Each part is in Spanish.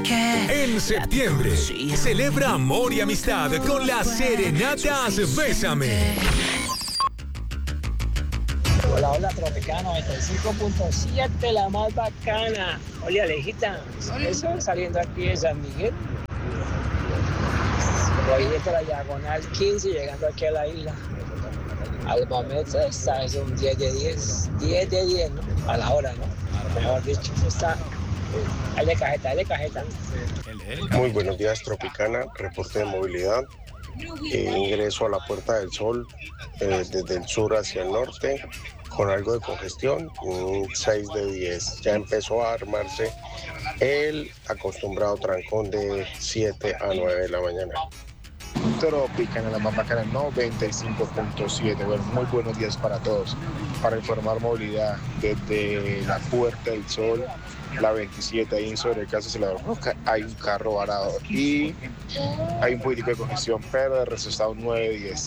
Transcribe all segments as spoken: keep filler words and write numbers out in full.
En septiembre, celebra amor y amistad con las serenatas Bésame. Hola, hola, Tropicana noventa y cinco punto siete, la más bacana. Hola, Alejita. Eso saliendo aquí de San Miguel. Voy desde la diagonal quince, llegando aquí a la isla. Al momento está, es un diez de diez. diez de diez, ¿no? A la hora, ¿no? Mejor dicho, está. Dale cajeta, dale cajeta. Muy buenos días, Tropicana. Reporte de movilidad. Eh, ingreso a la Puerta del Sol eh, desde el sur hacia el norte con algo de congestión, un seis de diez. Ya empezó a armarse el acostumbrado trancón de siete a nueve de la mañana. Tropicana, la más bacana, noventa y cinco punto siete. Bueno, muy buenos días para todos. Para informar movilidad desde la Puerta del Sol, la veintisiete, ahí sobre el caso Celador, hay un carro varado y hay un poquitico de congestión, pero de resto está un nueve diez.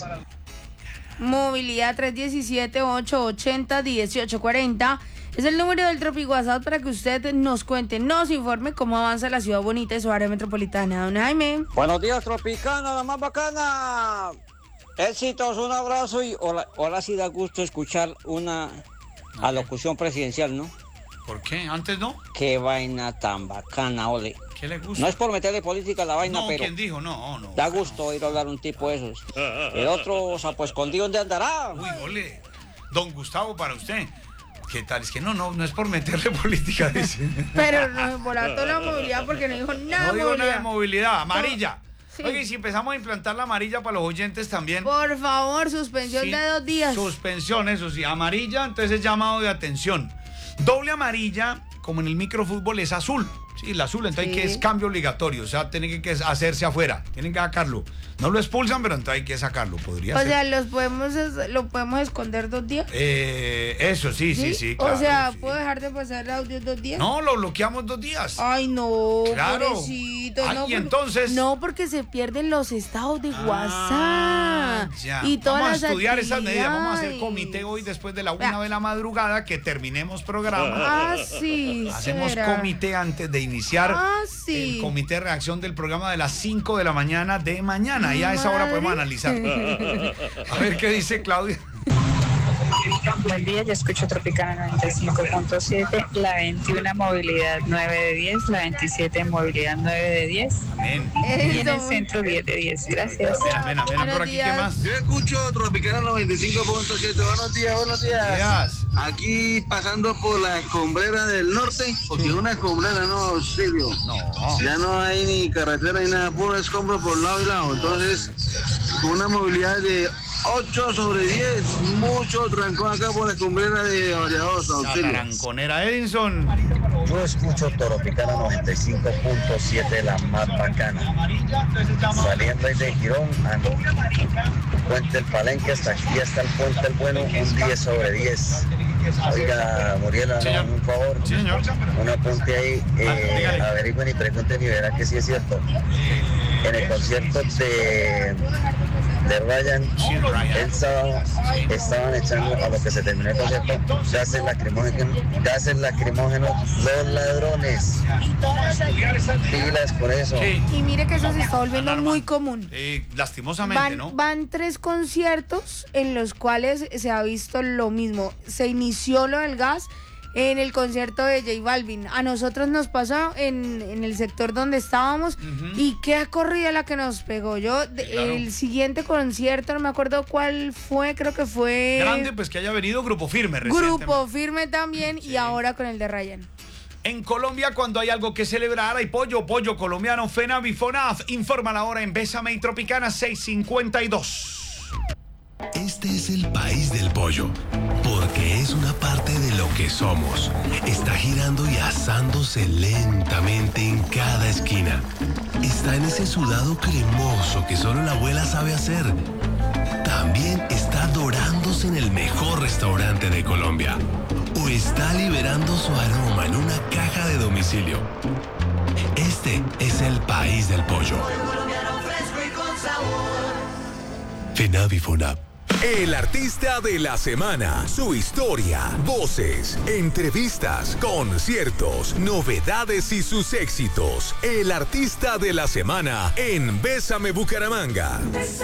Movilidad tres uno siete, ocho ocho cero, uno ocho cuatro cero. Es el número del Tropi WhatsApp para que usted nos cuente, nos informe cómo avanza la ciudad bonita y su área metropolitana. Don Jaime. Buenos días, Tropicana, la más bacana. Éxitos, un abrazo y ahora, ahora sí da gusto escuchar una alocución presidencial, ¿no? ¿Por qué? ¿Antes no? Qué vaina tan bacana, ole. ¿Qué le gusta? No es por meterle política a la vaina, no, pero... ¿quién dijo? No, no. Da gusto oír hablar un tipo de esos. El otro sapo escondido, ¿dónde andará? Uy, ole. Don Gustavo, para usted. ¿Qué tal? Es que no, no, no es por meterle política, dice. Pero nos volató la movilidad porque no dijo nada. No digo movilidad. nada de movilidad. Amarilla. Sí. Oye, y si empezamos a implantar la amarilla para los oyentes también. Por favor, suspensión Sí, de dos días. Suspensión, eso sí. Amarilla, entonces llamado de atención. Doble amarilla, como en el microfútbol, es azul. Sí, el azul, entonces Sí. que es cambio obligatorio. O sea, tiene que, que hacerse afuera. Tienen que sacarlo. No lo expulsan, pero entonces hay que sacarlo. Podría O ser. sea, los podemos, lo podemos esconder dos días. Eh, eso, sí, sí, sí. Claro, o sea, sí. ¿puedo dejar de pasar el audio dos días? No, lo bloqueamos dos días. Ay, no, Claro. pobrecito. Ay, no, y porque- entonces- No, porque se pierden los estados de Ah, WhatsApp. ya. Y todas Vamos a las estudiar esas medidas. Vamos a hacer actividades. comité hoy después de la una Vea. de la madrugada que terminemos programa. Ah, sí, Hacemos será. comité antes de iniciar Ah, sí. el comité de reacción del programa de las cinco de la mañana de mañana. Y a esa hora podemos analizar. A ver qué dice Claudia. Buen día, yo escucho Tropicana noventa y cinco punto siete, la veintiuna movilidad nueve de diez, la veintisiete movilidad nueve de diez. Amén. Y en el centro diez de diez. Gracias. Amén, amén, amén. Por aquí, ¿qué más? Yo escucho Tropicana noventa y cinco punto siete. Buenos días, buenos días. Días. Aquí pasando por la escombrera del norte, porque una escombrera no, Silvio. No. Ya no hay ni carretera ni nada, puro escombro por lado y lado. Entonces, con una movilidad de ocho sobre diez, mucho trancón acá por la escombrera de Variadosa, La auxilio. taranconera Edinson. Yo escucho Tropicana noventa y cinco punto siete, la más bacana. Saliendo ahí de Girón, a Puente el Palenque, hasta aquí hasta el Puente el Bueno, un diez sobre diez. Oiga, Muriela, Señor. un favor, Sí, señor. un apunte ahí, eh, dígale. averigüen y pregunten y verán que sí es cierto. En el concierto de, de Ryan, Sí, Ryan. el sábado, estaban echando a lo que se terminó el concierto gases lacrimógenos, gases lacrimógenos los ladrones. Pilas por eso. Sí. Y mire que eso se está volviendo muy común. Eh, lastimosamente, Van, ¿no? van tres conciertos en los cuales se ha visto lo mismo. Se inició lo del gas en el concierto de J Balvin. A nosotros nos pasó en, en el sector donde estábamos. Ujú. Y qué corrida la que nos pegó. Yo, de- Claro. el siguiente concierto, no me acuerdo cuál fue, creo que fue... Grande, pues que haya venido Grupo Firme recientemente. Grupo Firme también, Sí. y ahora con el de Ryan. En Colombia, cuando hay algo que celebrar, hay pollo, pollo colombiano, FENAV y FONAF. Informa la hora en Bésame y Tropicana seis cincuenta y dos. Este es el país del pollo, porque es una parte de lo que somos. Está girando y asándose lentamente en cada esquina. Está en ese sudado cremoso que solo la abuela sabe hacer. También está dorándose en el mejor restaurante de Colombia. O está liberando su aroma en una caja de domicilio. Este es el país del pollo. FENAV y FONAV. El artista de la semana, su historia, voces, entrevistas, conciertos, novedades y sus éxitos. El artista de la semana en Bésame Bucaramanga.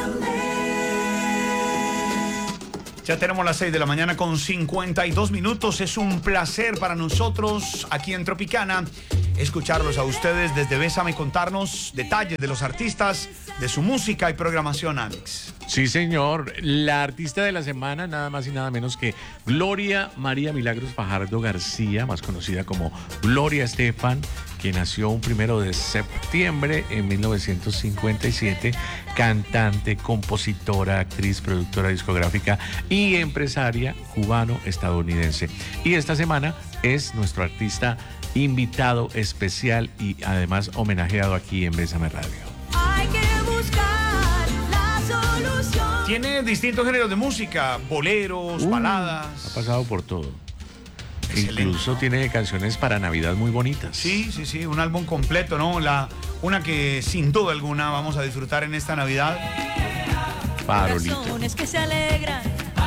Ya tenemos las seis de la mañana con cincuenta y dos minutos. Es un placer para nosotros aquí en Tropicana escucharlos a ustedes desde Bésame y contarnos detalles de los artistas, de su música y programación, Alex. Sí, señor. La artista de la semana, nada más y nada menos que Gloria María Milagros Fajardo García, más conocida como Gloria Estefan, que nació un primero de septiembre en mil novecientos cincuenta y siete, cantante, compositora, actriz, productora discográfica y empresaria cubano-estadounidense. Y esta semana es nuestro artista invitado especial y además homenajeado aquí en Bésame Radio. Hay que buscar la solución. Tiene distintos géneros de música, boleros, Uh, baladas. Ha pasado por todo. Excelente. Incluso tiene canciones para Navidad muy bonitas. Sí, sí, sí, un álbum completo, ¿no? La, una que sin duda alguna vamos a disfrutar en esta Navidad. Farolito. Corazones que se alegran.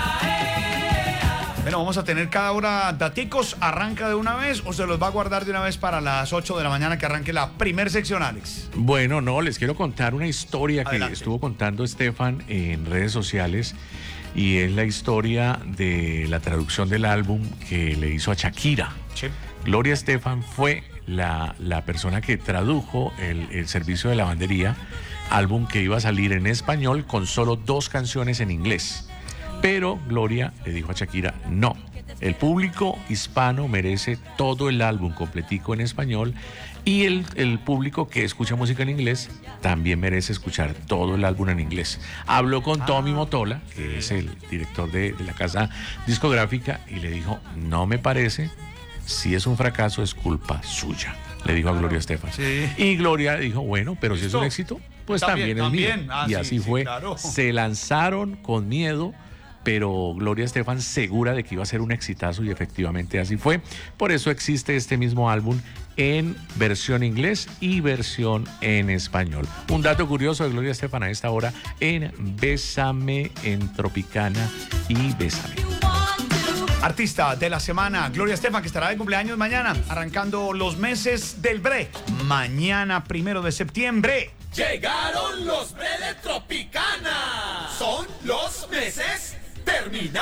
Bueno, vamos a tener cada hora daticos. ¿Arranca de una vez o se los va a guardar de una vez para las ocho de la mañana que arranque la primer sección, Alex? Bueno, no, les quiero contar una historia Adelante. que estuvo contando Estefan en redes sociales y es la historia de la traducción del álbum que le hizo a Shakira. Sí. Gloria Estefan fue la, la persona que tradujo el, el Servicio de Lavandería, álbum que iba a salir en español con solo dos canciones en inglés. Pero Gloria le dijo a Shakira, no, el público hispano merece todo el álbum completico en español y el, el público que escucha música en inglés también merece escuchar todo el álbum en inglés. Habló con Ah, Tommy Motola, que sí. es el director de, de la casa discográfica, y le dijo, no me parece, si es un fracaso es culpa suya, le dijo a Gloria Estefan. Sí. Y Gloria dijo, bueno, pero si es ¿Listo? un éxito, pues También, también, es también. mío. Ah, y sí, así sí, fue. claro. Se lanzaron con miedo, pero Gloria Estefan segura de que iba a ser un exitazo y efectivamente así fue. Por eso existe este mismo álbum en versión inglés y versión en español. Un dato curioso de Gloria Estefan a esta hora en Bésame en Tropicana y Bésame. Artista de la semana, Gloria Estefan, que estará de cumpleaños mañana, arrancando los meses del Bre. Mañana, primero de septiembre. Llegaron los Bre de Tropicana. Son los meses terminados.